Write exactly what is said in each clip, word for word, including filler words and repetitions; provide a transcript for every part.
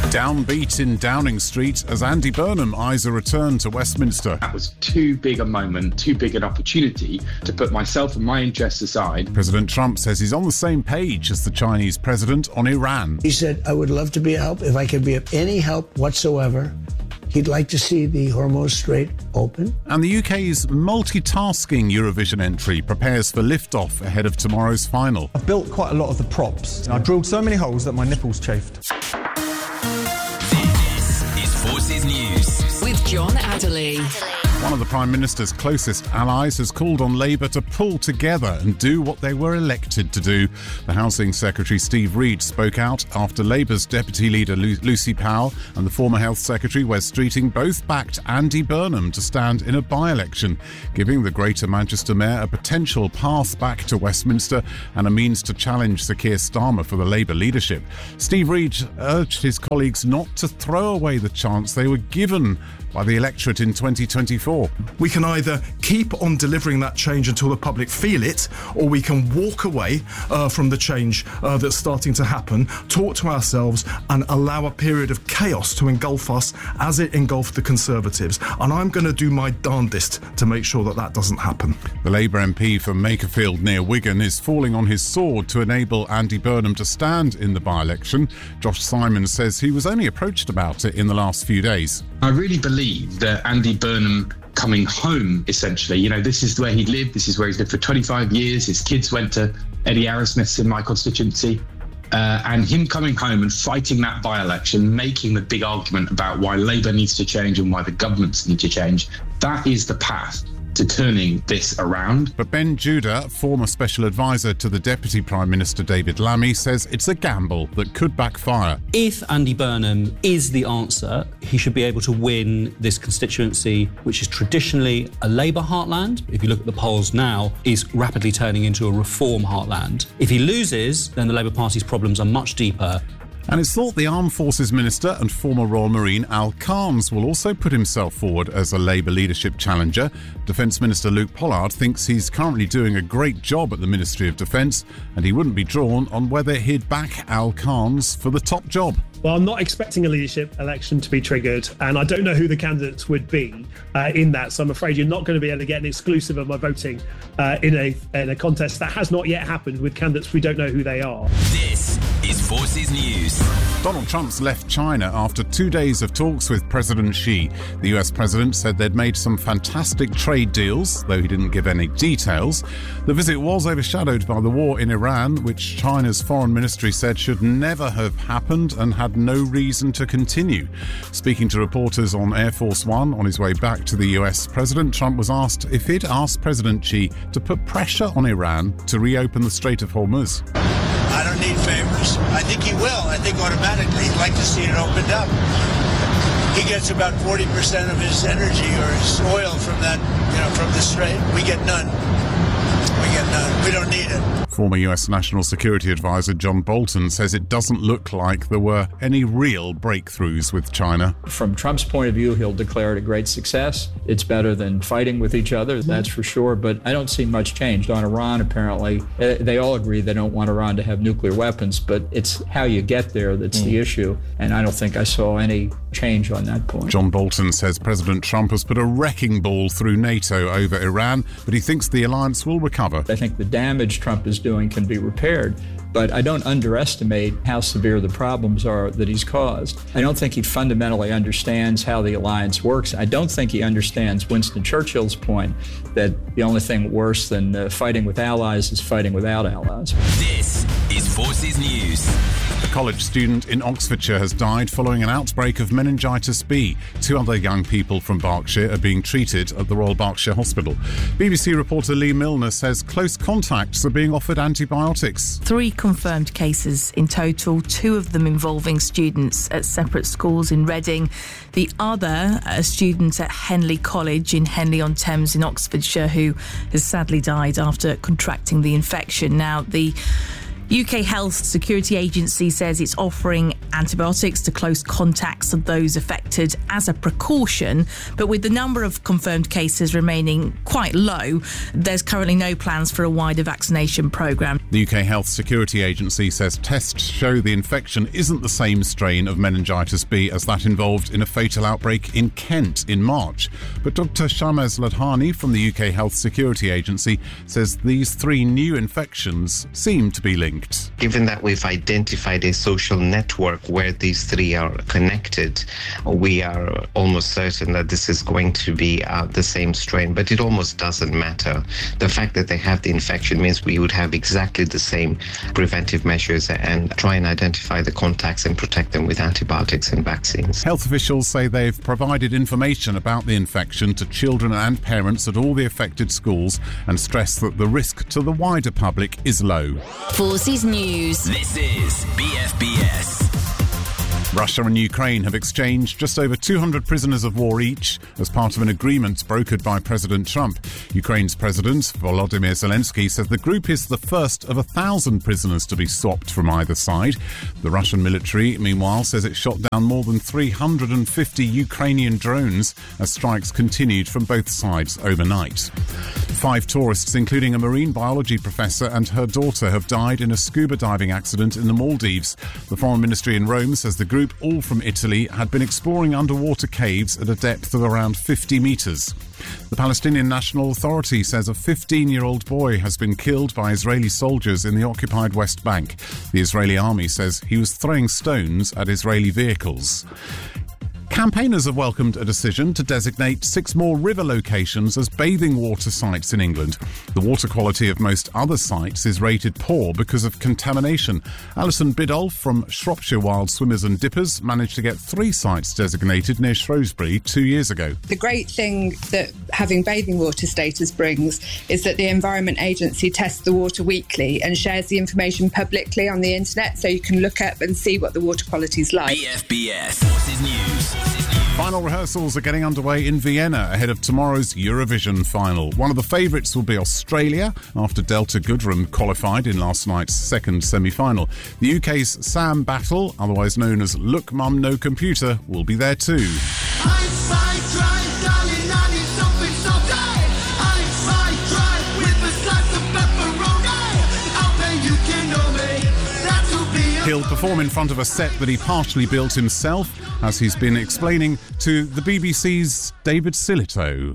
Downbeat in Downing Street as Andy Burnham eyes a return to Westminster. That was too big a moment, too big an opportunity to put myself and my interests aside. President Trump says he's on the same page as the Chinese president on Iran. He said, I would love to be a help. If I could be of any help whatsoever, he'd like to see the Hormuz Strait open. And the U K's multitasking Eurovision entry prepares for liftoff ahead of tomorrow's final. I've built quite a lot of the props. I drilled so many holes that my nipples chafed. This is Forces News with John Adderley. One of the Prime Minister's closest allies has called on Labour to pull together and do what they were elected to do. The Housing Secretary Steve Reed spoke out after Labour's Deputy Leader Lu- Lucy Powell and the former Health Secretary Wes Streeting both backed Andy Burnham to stand in a by-election, giving the Greater Manchester Mayor a potential path back to Westminster and a means to challenge Sir Keir Starmer for the Labour leadership. Steve Reed urged his colleagues not to throw away the chance they were given by the electorate in twenty twenty-four. We can either keep on delivering that change until the public feel it, or we can walk away uh, from the change uh, that's starting to happen, talk to ourselves and allow a period of chaos to engulf us as it engulfed the Conservatives. And I'm going to do my darndest to make sure that that doesn't happen. The Labour M P from Makerfield near Wigan is falling on his sword to enable Andy Burnham to stand in the by-election. Josh Simons says he was only approached about it in the last few days. I really believe that Andy Burnham coming home, essentially, you know, this is where he lived, this is where he's lived for twenty-five years, his kids went to Eddie Arrowsmith's in my constituency, uh, and him coming home and fighting that by-election, making the big argument about why Labour needs to change and why the governments need to change, that is the path to turning this around. But Ben Judah, former special advisor to the Deputy Prime Minister David Lammy, says it's a gamble that could backfire. If Andy Burnham is the answer, he should be able to win this constituency, which is traditionally a Labour heartland. If you look at the polls now, is rapidly turning into a Reform heartland. If he loses, then the Labour Party's problems are much deeper. And it's thought the Armed Forces Minister and former Royal Marine Al Carnes will also put himself forward as a Labour leadership challenger. Defence Minister Luke Pollard thinks he's currently doing a great job at the Ministry of Defence, and he wouldn't be drawn on whether he'd back Al Carnes for the top job. Well, I'm not expecting a leadership election to be triggered, and I don't know who the candidates would be uh, in that. So I'm afraid you're not going to be able to get an exclusive of my voting uh, in a in a contest that has not yet happened with candidates we don't know who they are. This is Forces News. Donald Trump's left China after two days of talks with President Xi. The U S president said they'd made some fantastic trade deals, though he didn't give any details. The visit was overshadowed by the war in Iran, which China's foreign ministry said should never have happened and had no reason to continue. Speaking to reporters on Air Force One on his way back to the U S, President Trump was asked if he'd asked President Xi to put pressure on Iran to reopen the Strait of Hormuz. I don't need favors. I think he will. I think automatically he'd like to see it opened up. He gets about forty percent of his energy or his oil from that, you know, from the strait. We get none. We get none. We don't need it. Former U S National Security Advisor John Bolton says it doesn't look like there were any real breakthroughs with China. From Trump's point of view, he'll declare it a great success. It's better than fighting with each other, that's for sure. But I don't see much change on Iran, apparently. They all agree they don't want Iran to have nuclear weapons, but it's how you get there that's mm. the issue. And I don't think I saw any change on that point. John Bolton says President Trump has put a wrecking ball through NATO over Iran, but he thinks the alliance will recover. I think the damage Trump is doing can be repaired, but I don't underestimate how severe the problems are that he's caused. I don't think he fundamentally understands how the alliance works. I don't think he understands Winston Churchill's point that the only thing worse than uh, fighting with allies is fighting without allies. This is Forces News. A college student in Oxfordshire has died following an outbreak of meningitis B. Two other young people from Berkshire are being treated at the Royal Berkshire Hospital. B B C reporter Lee Milner says close contacts are being offered antibiotics. Three confirmed cases in total, two of them involving students at separate schools in Reading. The other, a student at Henley College in Henley-on-Thames in Oxfordshire, who has sadly died after contracting the infection. Now, the U K Health Security Agency says it's offering antibiotics to close contacts of those affected as a precaution, but with the number of confirmed cases remaining quite low, there's currently no plans for a wider vaccination programme. The U K Health Security Agency says tests show the infection isn't the same strain of meningitis B as that involved in a fatal outbreak in Kent in March. But Doctor Shamez Ladhani from the U K Health Security Agency says these three new infections seem to be linked. Given that we've identified a social network where these three are connected, we are almost certain that this is going to be uh, the same strain, but it almost doesn't matter. The fact that they have the infection means we would have exactly the same preventive measures and try and identify the contacts and protect them with antibiotics and vaccines. Health officials say they've provided information about the infection to children and parents at all the affected schools and stress that the risk to the wider public is low. Forces News. This is B F B S. Russia and Ukraine have exchanged just over two hundred prisoners of war each as part of an agreement brokered by President Trump. Ukraine's President Volodymyr Zelensky says the group is the first of a thousand prisoners to be swapped from either side. The Russian military, meanwhile, says it shot down more than three hundred fifty Ukrainian drones as strikes continued from both sides overnight. Five tourists, including a marine biology professor and her daughter, have died in a scuba diving accident in the Maldives. The Foreign Ministry in Rome says the group, all from Italy, had been exploring underwater caves at a depth of around fifty metres. The Palestinian National Authority says a fifteen-year-old boy has been killed by Israeli soldiers in the occupied West Bank. The Israeli army says he was throwing stones at Israeli vehicles. Campaigners have welcomed a decision to designate six more river locations as bathing water sites in England. The water quality of most other sites is rated poor because of contamination. Alison Biddulph from Shropshire Wild Swimmers and Dippers managed to get three sites designated near Shrewsbury two years ago. The great thing that having bathing water status brings is that the Environment Agency tests the water weekly and shares the information publicly on the internet, so you can look up and see what the water quality is like. B F B S. Forces News. Final rehearsals are getting underway in Vienna ahead of tomorrow's Eurovision final. One of the favourites will be Australia after Delta Goodrem qualified in last night's second semi-final. The U K's Sam Battle, otherwise known as Look Mum No Computer, will be there too. He'll perform in front of a set that he partially built himself, as he's been explaining to the B B C's David Silito.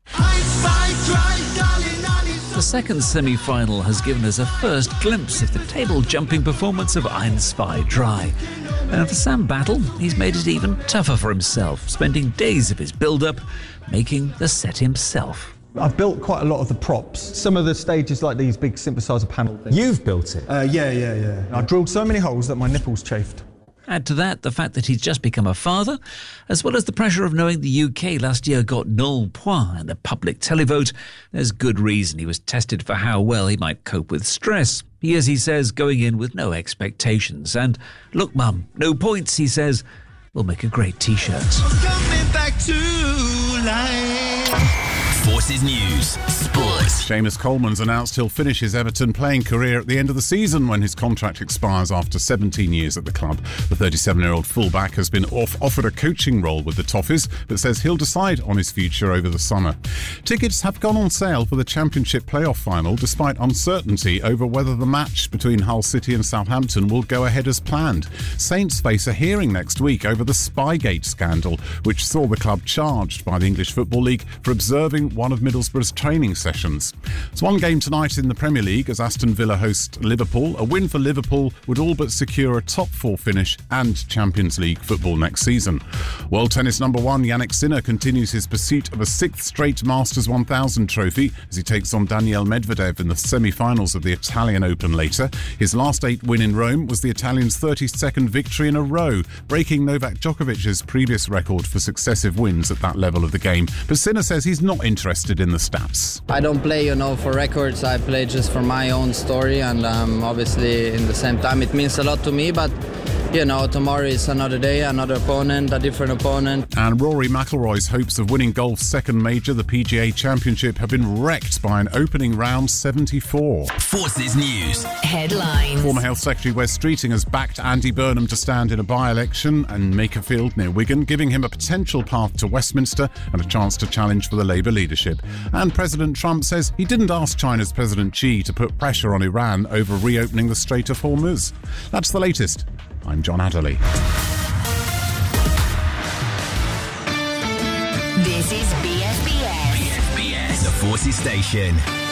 The second semi-final has given us a first glimpse of the table-jumping performance of Ein, Zwei, Drei. And for Sam Battle, he's made it even tougher for himself, spending days of his build-up making the set himself. I've built quite a lot of the props. Some of the stages, like these big synthesizer panel things. You've built it? Uh, yeah, yeah, yeah. I drilled so many holes that my nipples chafed. Add to that the fact that he's just become a father, as well as the pressure of knowing the U K last year got null point in the public televote. There's good reason he was tested for how well he might cope with stress. He is, he says, going in with no expectations. And look, Mum, no points, he says, will make a great T-shirt. Coming back to life. Forces News. Sports. Seamus Coleman's announced he'll finish his Everton playing career at the end of the season when his contract expires after seventeen years at the club. The thirty-seven-year-old fullback has been off- offered a coaching role with the Toffees, but says he'll decide on his future over the summer. Tickets have gone on sale for the Championship playoff final despite uncertainty over whether the match between Hull City and Southampton will go ahead as planned. Saints face a hearing next week over the Spygate scandal, which saw the club charged by the English Football League for observing one of Middlesbrough's training sessions. It's one game tonight in the Premier League as Aston Villa host Liverpool. A win for Liverpool would all but secure a top four finish and Champions League football next season. World tennis number one Jannik Sinner continues his pursuit of a sixth straight Masters one thousand trophy as he takes on Daniil Medvedev in the semi-finals of the Italian Open later. His last eight win in Rome was the Italian's thirty-second victory in a row, breaking Novak Djokovic's previous record for successive wins at that level of the game. But Sinner says he's not interested in the stats. I don't play, you know, for records. I play just for my own story, and um, obviously in the same time it means a lot to me, but you know, tomorrow is another day, another opponent, a different opponent. And Rory McIlroy's hopes of winning golf's second major, the P G A Championship, have been wrecked by an opening round seventy-four. Forces News. Headlines. Former Health Secretary Wes Streeting has backed Andy Burnham to stand in a by-election in Makerfield near Wigan, giving him a potential path to Westminster and a chance to challenge for the Labour leadership. And President Trump says he didn't ask China's President Xi to put pressure on Iran over reopening the Strait of Hormuz. That's the latest. I'm John Adderley. This is B S B S. B S B S. The Forces Station.